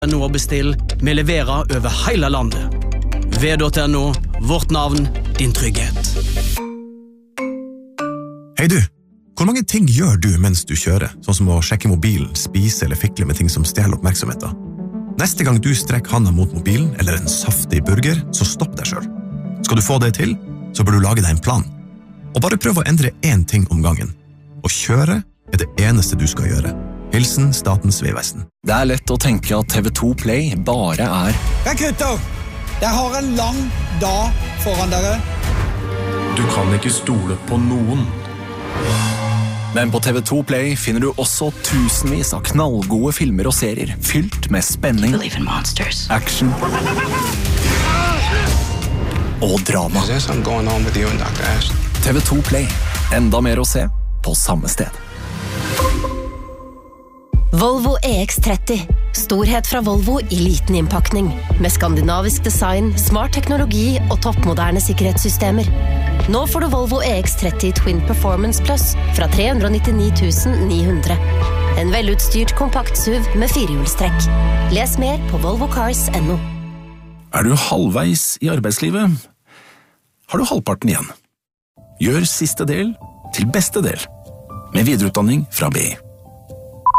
Nå og bestill, vi leverer over hele landet. V.no, vårt navn, din trygghet. Hei du, hvor mange ting gjør du mens du kjører, sånn som å sjekke mobilen, spise eller fikle med ting som stjeler oppmerksomheten? Neste gang du strekker handa mot mobilen eller en saftig burger, så stopp deg selv. Skal du få det til, så bør du lage deg en plan. Og bare prøv å endre én ting om gangen. Å kjøre er det eneste du skal gjøre. Hilsen Statens vegvesen. Det er lett å tenke at TV2 Play bare er... Gutter, jeg har en lang dag foran dere. Du kan ikke stole på noen. Men på TV2 Play finner du også tusenvis av knallgode filmer og serier, fylt med spenning, action og drama. TV2 Play. Enda mer å se på samme sted. Volvo EX30. Storhet fra Volvo i liten innpakning. Med skandinavisk design, smart teknologi og toppmoderne sikkerhetssystemer. Nå får du Volvo EX30 Twin Performance Plus fra 399 900. En velutstyrt kompakt SUV med firehjulstrekk. Les mer på volvocars.no. Er du halvveis i arbeidslivet? Har du halvparten igjen? Gjør siste del til beste del. Med videreutdanning fra BI.